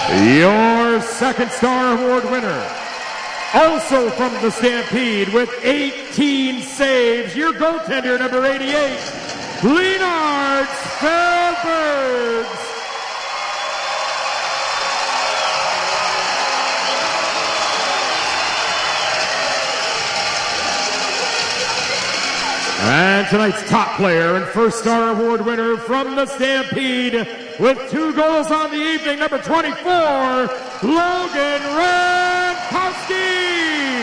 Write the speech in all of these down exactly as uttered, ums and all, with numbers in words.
Your second star award winner, also from the Stampede with eighteen saves, your goaltender number eighty-eight, Leonard Fairbergs. And tonight's top player and first star award winner from the Stampede with two goals on the evening, number twenty-four, Logan Rankowski.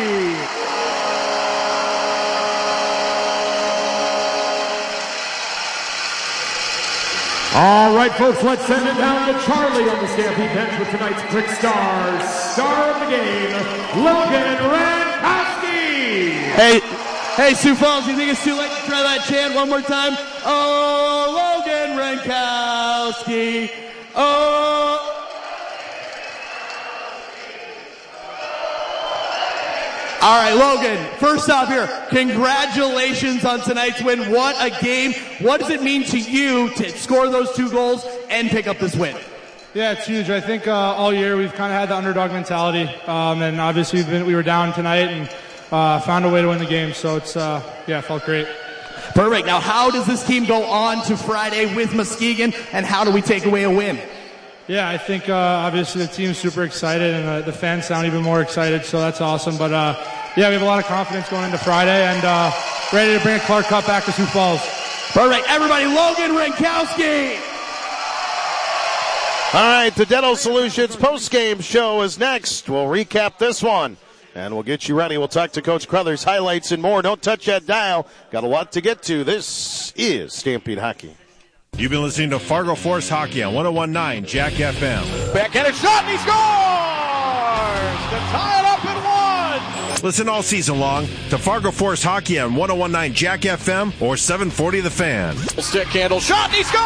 All right, folks, let's send it down to Charlie on the Stampede bench with tonight's quick stars. Star of the game, Logan Rankowski. Hey, hey, Sioux Falls, you think it's too late to try that chant one more time? Oh, Logan Rankowski. Oh. All right, Logan, first off here, congratulations on tonight's win. What a game. What does it mean to you to score those two goals and pick up this win? Yeah, it's huge. I think uh, all year we've kind of had the underdog mentality, um, and obviously we've been, we were down tonight and uh, found a way to win the game. So it's, uh, yeah, it felt great. Perfect. Now, how does this team go on to Friday with Muskegon, and how do we take away a win? Yeah, I think uh, obviously the team's super excited, and uh, the fans sound even more excited, so that's awesome. But, uh, yeah, we have a lot of confidence going into Friday, and uh, ready to bring a Clark Cup back to Sioux Falls. Perfect. Everybody, Logan Rankowski. All right, the Dental Solutions postgame show is next. We'll recap this one, and we'll get you ready. We'll talk to Coach Crothers, highlights and more. Don't touch that dial. Got a lot to get to. This is Stampede Hockey. You've been listening to Fargo Force Hockey on one oh one point nine Jack F M. Backhand shot, and he scores to tie it up at one. Listen all season long to Fargo Force Hockey on one oh one point nine Jack F M or seven forty The Fan. Stick handle shot, and he scores!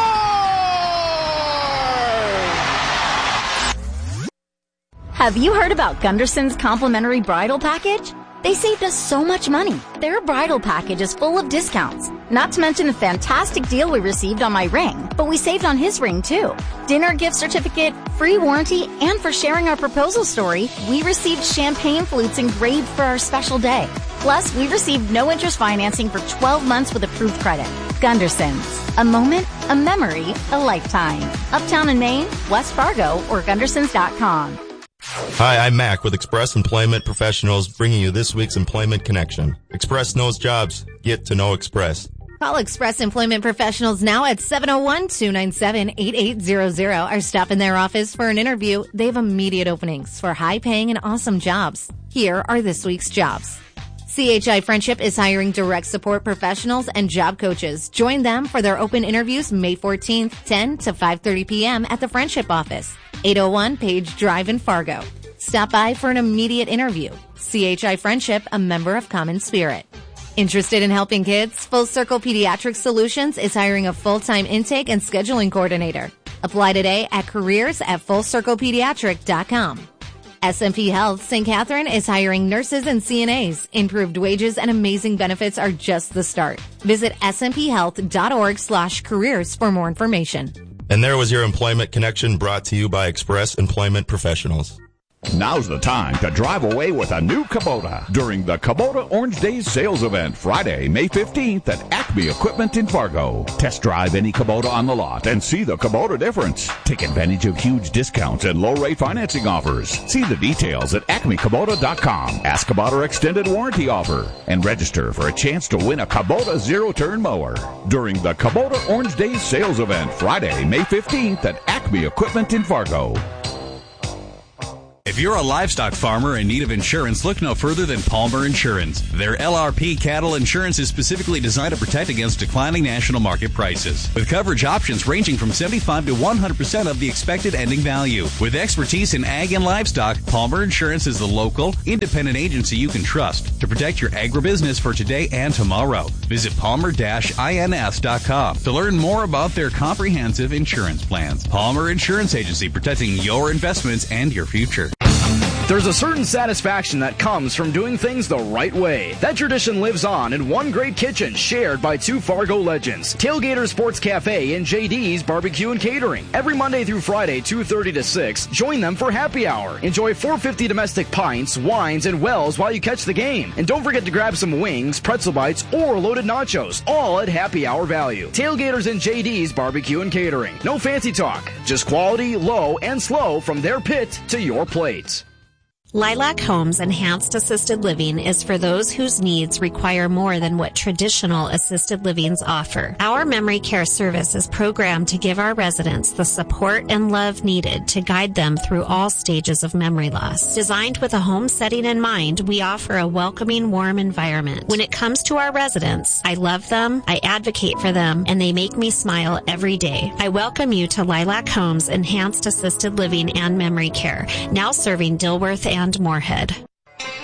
Have you heard about Gunderson's complimentary bridal package? They saved us so much money. Their bridal package is full of discounts. Not to mention the fantastic deal we received on my ring, but we saved on his ring too. Dinner gift certificate, free warranty, and for sharing our proposal story, we received champagne flutes engraved for our special day. Plus, we received no interest financing for twelve months with approved credit. Gunderson's. A moment, a memory, a lifetime. Uptown in Maine, West Fargo, or Gundersons dot com. Hi, I'm Mac with Express Employment Professionals, bringing you this week's Employment Connection. Express knows jobs. Get to know Express. Call Express Employment Professionals now at seven oh one, two nine seven, eight eight zero zero or stop in their office for an interview. They have immediate openings for high-paying and awesome jobs. Here are this week's jobs. C H I Friendship is hiring direct support professionals and job coaches. Join them for their open interviews May fourteenth, ten to five thirty p.m. at the Friendship office, eight oh one Page Drive in Fargo. Stop by for an immediate interview. C H I Friendship, a member of Common Spirit. Interested in helping kids? Full Circle Pediatric Solutions is hiring a full-time intake and scheduling coordinator. Apply today at careers at full circle pediatric dot com. S and P Health Saint Catherine is hiring nurses and C N As. Improved wages and amazing benefits are just the start. Visit s and p health dot org slash careers for more information. And there was your Employment Connection brought to you by Express Employment Professionals. Now's the time to drive away with a new Kubota during the Kubota Orange Days sales event Friday, May fifteenth at Acme Equipment in Fargo. Test drive any Kubota on the lot and see the Kubota difference. Take advantage of huge discounts and low rate financing offers. See the details at acme kubota dot com. Ask about our extended warranty offer and register for a chance to win a Kubota zero-turn mower during the Kubota Orange Days sales event Friday, May fifteenth at Acme Equipment in Fargo. If you're a livestock farmer in need of insurance, look no further than Palmer Insurance. Their L R P cattle insurance is specifically designed to protect against declining national market prices, with coverage options ranging from seventy-five to one hundred percent of the expected ending value. With expertise in ag and livestock, Palmer Insurance is the local, independent agency you can trust to protect your agribusiness for today and tomorrow. Visit palmer dash ins dot com to learn more about their comprehensive insurance plans. Palmer Insurance Agency, protecting your investments and your future. There's a certain satisfaction that comes from doing things the right way. That tradition lives on in one great kitchen shared by two Fargo legends, Tailgater Sports Cafe and J D's Barbecue and Catering. Every Monday through Friday, two thirty to six, join them for happy hour. Enjoy four fifty domestic pints, wines, and wells while you catch the game. And don't forget to grab some wings, pretzel bites, or loaded nachos, all at happy hour value. Tailgaters and J D's Barbecue and Catering. No fancy talk, just quality, low, and slow from their pit to your plate. Lilac Homes Enhanced Assisted Living is for those whose needs require more than what traditional assisted livings offer. Our memory care service is programmed to give our residents the support and love needed to guide them through all stages of memory loss. Designed with a home setting in mind, we offer a welcoming, warm environment. When it comes to our residents, I love them, I advocate for them, and they make me smile every day. I welcome you to Lilac Homes Enhanced Assisted Living and Memory Care, now serving Dilworth and and Moorhead.